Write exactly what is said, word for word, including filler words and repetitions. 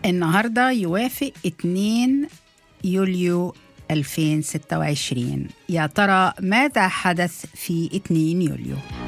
النهاردة يوافق اثنين يوليو ألفين وستة وعشرين. يا ترى ماذا حدث في اثنين يوليو؟